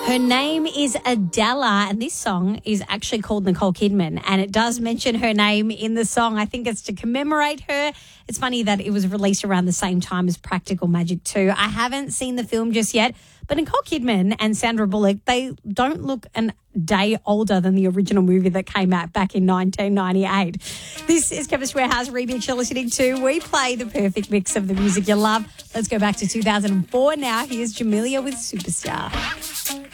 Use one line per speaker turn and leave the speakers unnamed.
Her name is Adela, and this song is actually called Nicole Kidman, and it does mention her name in the song. I think it's to commemorate her. It's funny that it was released around the same time as Practical Magic 2. I haven't seen the film just yet, but Nicole Kidman and Sandra Bullock, they don't look a day older than the original movie that came out back in 1998. This is Chemist Warehouse Remix you're listening to. We play the perfect mix of the music you love. Let's go back to 2004 now. Here's Jamelia with Superstar.